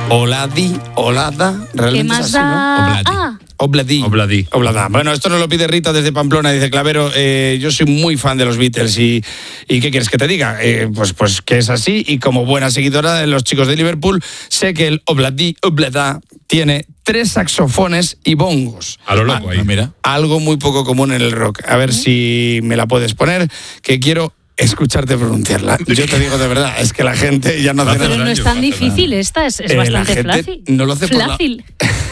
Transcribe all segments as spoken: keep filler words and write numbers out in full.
Oladi, Olada, realmente ¿Qué más es así, da? ¿no? Ah. Obladí. Obladí. Oblada. Bueno, esto nos lo pide Rita desde Pamplona. Dice, Clavero, eh, yo soy muy fan de los Beatles y, y ¿qué quieres que te diga? Eh, pues, pues que es así, y como buena seguidora de los chicos de Liverpool, sé que el Obladí, Oblada tiene tres saxofones y bongos. A lo loco ahí. Ah, mira. Algo muy poco común en el rock. A ver si me la puedes poner, que quiero escucharte pronunciarla. Yo te digo de verdad, es que la gente ya no hace Pero nada. no es tan difícil esta, es, es Eh, la bastante gente fácil. no lo hace por la- Flácil.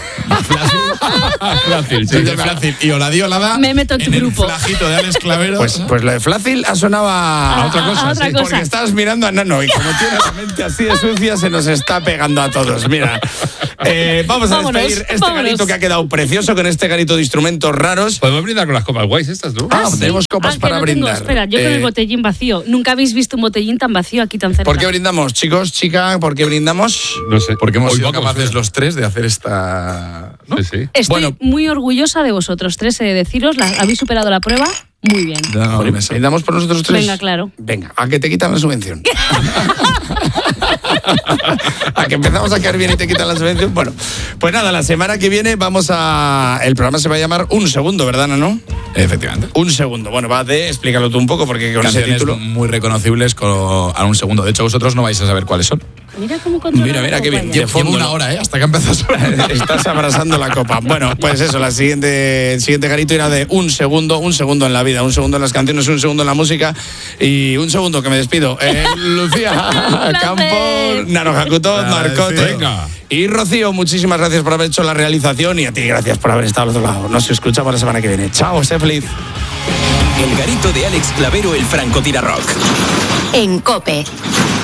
Fácil, sí. Sí, de fácil. Y Oladi, Olada. Me meto en tu el grupo. flagito de Alex Clavero. Pues, pues lo de Flácil ha sonado a, A- otra a- cosa. a otra sí, cosa. Porque estabas mirando a Nano y como tiene la mente así de sucia, se nos está pegando a todos. Mira, eh, vamos a Vámonos, despedir este vámonos. garito que ha quedado precioso con este garito de instrumentos raros. Podemos brindar con las copas guays estas, ¿no? Ah, sí. tenemos copas Ah, que para no tengo. brindar. Espera, yo con Eh, el botellín vacío. Nunca habéis visto un botellín tan vacío aquí tan cerca. ¿Por qué brindamos, chicos, chica? ¿Por qué brindamos? No sé. Porque hemos Hoy sido vamos, capaces ¿eh? los tres de hacer esta. ¿no? Sí, sí. Estoy Bueno. muy orgullosa de vosotros tres, he de deciros, la- habéis superado la prueba muy bien. De la sobremesa. ¿Brindamos por nosotros tres? Venga, claro. Venga, a que te quitan la subvención. A que empezamos a caer bien y te quitan la subvención. Bueno, pues nada, la semana que viene vamos a... El programa se va a llamar Un Segundo, ¿verdad, Nano? Efectivamente. Un Segundo. Bueno, va de... Explícalo tú un poco, porque con ese Canciones título... muy reconocibles con, a un segundo. De hecho, vosotros no vais a saber cuáles son. Mira cómo controla Mira, la mira qué copa bien. ya. De fondo, Llevo una ¿no? hora, ¿eh? Hasta que ha empezado a sonar. Estás abrazando la copa. Bueno, pues eso, la siguiente, el siguiente garito era de un segundo, un segundo en la vida, un segundo en las canciones, un segundo en la música y un segundo que me despido. Eh, Lucía Campos, Nano Jacutot, Marcote. Venga. Y Rocío, muchísimas gracias por haber hecho la realización y a ti gracias por haber estado al otro lado. Nos escuchamos la semana que viene. Chao, sé feliz. El garito de Alex Clavero, el francotirador rock. En COPE.